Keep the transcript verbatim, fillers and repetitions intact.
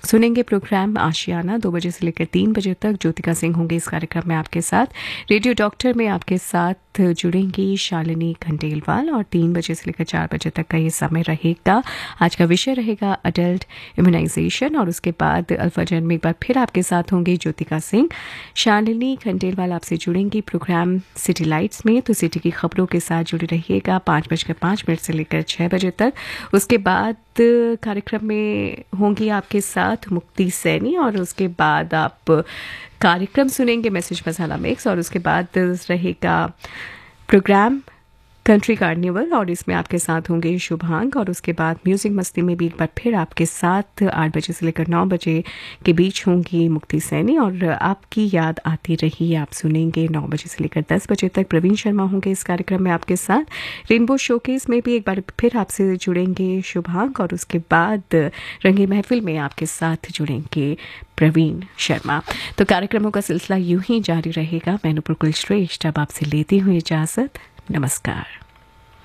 सुनेंगे प्रोग्राम आशियाना दो बजे से लेकर तीन बजे तक। ज्योतिका सिंह होंगे इस कार्यक्रम में आपके साथ। रेडियो डॉक्टर में आपके साथ जुड़ेंगी शालिनी खंडेलवाल और तीन बजे से लेकर चार बजे तक का ये समय रहेगा। आज का विषय रहेगा अडल्ट इम्यूनाइजेशन और उसके बाद अल्फाजन में एक बार फिर आपके साथ होंगे ज्योतिका सिंह। शालिनी खंडेलवाल आपसे जुड़ेंगी प्रोग्राम सिटी लाइट्स में, तो सिटी की खबरों के साथ जुड़े रहिएगा पाँच बजकर पाँच मिनट से लेकर छः बजे तक। उसके बाद कार्यक्रम में होंगी आपके साथ मुक्ति सैनी और उसके बाद आप कार्यक्रम सुनेंगे मैसेज मसाला मिक्स और उसके बाद रहेगा प्रोग्राम कंट्री कार्निवल और इसमें आपके साथ होंगे शुभांग और उसके बाद म्यूजिक मस्ती में भी एक बार फिर आपके साथ आठ बजे से लेकर नौ बजे के बीच होंगी मुक्ति सैनी और आपकी याद आती रही आप सुनेंगे नौ बजे से लेकर दस बजे तक। प्रवीण शर्मा होंगे इस कार्यक्रम में आपके साथ। रेनबो शोकेस में भी एक बार फिर आपसे जुड़ेंगे शुभांग और उसके बाद रंगे महफिल में आपके साथ जुड़ेंगे प्रवीण शर्मा। तो कार्यक्रमों का सिलसिला यूं ही जारी रहेगा। मैं नुपुर कुलश्रेष्ठ अब आपसे लेती हुई इजाजत। नमस्कार।